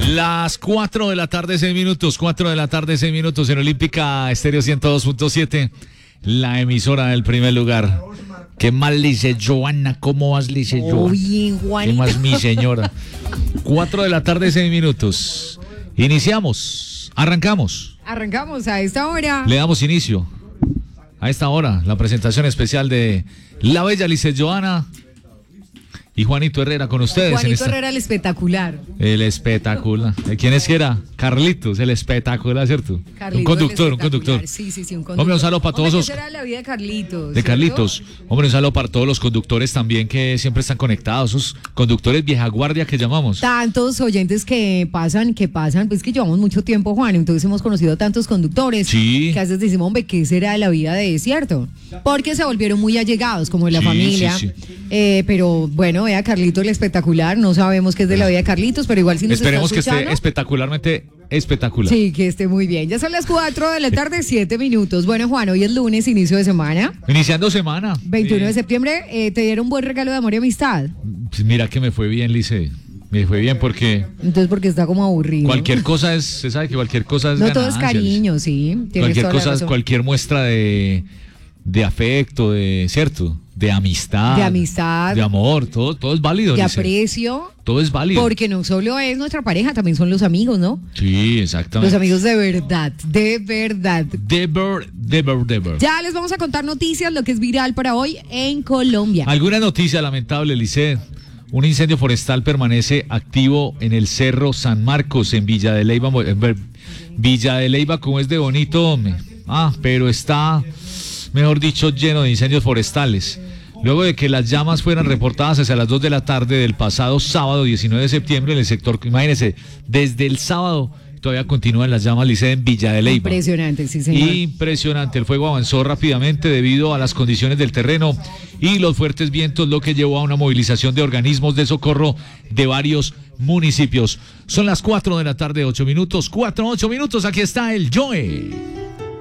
Las 4 de la tarde, 6 minutos, 4 de la tarde, 6 minutos en Olímpica Estéreo 102.7, la emisora del primer lugar. ¿Qué más, dice Joana? ¿Cómo vas, dice Joana? Bien, Juanita. ¿Qué más, mi señora? 4 de la tarde, 6 minutos. Iniciamos, arrancamos. Arrancamos a esta hora. Le damos inicio a esta hora, la presentación especial de la bella Lice Joana y Juanito Herrera con ustedes. Juanito Herrera, el espectacular. El espectacular. ¿Quién es que era? Carlitos, el espectacular, ¿cierto? Carlitos, un conductor. Sí, un conductor. Hombre, un saludo para todos los... ¿Qué será la vida de Carlitos? De Carlitos. Hombre, un saludo para todos los conductores también que siempre están conectados, esos conductores vieja guardia que llamamos. Tantos oyentes que pasan, pues que llevamos mucho tiempo, Juan, entonces hemos conocido tantos conductores. Sí. Que a veces decimos, hombre, ¿qué será de la vida de desierto? Porque se volvieron muy allegados, como de la familia. Sí. Pero bueno, vea, Carlitos el espectacular, no sabemos qué es de la vida de Carlitos, pero igual si nos esperemos está escuchando, que esté espectacularmente espectacular. Sí, que esté muy bien. Ya son las 4 de la tarde, 7 minutos. Bueno, Juan, hoy es lunes, inicio de semana. Iniciando semana. 21 de septiembre, ¿te dieron un buen regalo de amor y amistad? Pues mira que me fue bien, Lice. Me fue bien porque... Entonces, porque está como aburrido. Cualquier cosa es... Se sabe que cualquier cosa es no, ganancia, todo es cariño, Lice. sí. Cualquier cosa, cualquier muestra de afecto, ¿cierto? De amistad. De amor, todo es válido. De Lice. aprecio. Todo es válido. Porque no solo es nuestra pareja, también son los amigos, ¿no? Sí, exactamente. Los amigos de verdad, de verdad. De verdad. Ya les vamos a contar noticias, lo que es viral para hoy en Colombia. Alguna noticia lamentable, Lice. Un incendio forestal permanece activo en el Cerro San Marcos, en Villa de Leyva. Villa de Leyva, como es de bonito, hombre. Pero está, mejor dicho, lleno de incendios forestales. Luego de que las llamas fueran reportadas hacia las 2 de la tarde del pasado sábado 19 de septiembre en el sector, imagínense, desde el sábado todavía continúan las llamas, Lice, en Villa de Leyva. Impresionante, sí, señor. Impresionante, el fuego avanzó rápidamente debido a las condiciones del terreno y los fuertes vientos, lo que llevó a una movilización de organismos de socorro de varios municipios. Son las 4 de la tarde, 8 minutos, 4, 8 minutos, aquí está el Joe.